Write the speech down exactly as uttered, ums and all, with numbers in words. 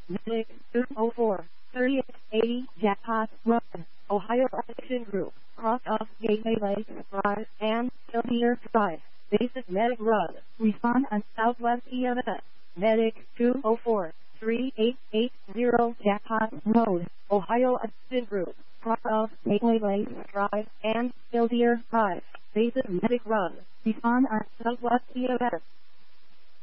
Medic two oh four, thirty eighty Jackpot Run, Ohio Action Group, cross off Gateway Lakes Drive and Kildeer Drive. Basic Medic Run, respond on Southwest E M S. Medic two oh four, three eight eight zero Jackpot Road, Ohio Action Group, cross off Gateway Lakes Drive and Kildeer Drive. Basic Medic Run, respond on Southwest E M S.